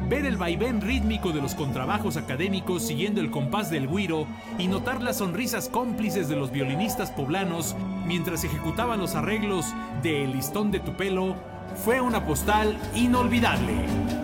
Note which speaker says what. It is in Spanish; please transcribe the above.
Speaker 1: Ver el vaivén rítmico de los contrabajos académicos siguiendo el compás del güiro y notar las sonrisas cómplices de los violinistas poblanos mientras ejecutaban los arreglos de El listón de tu pelo fue una postal inolvidable.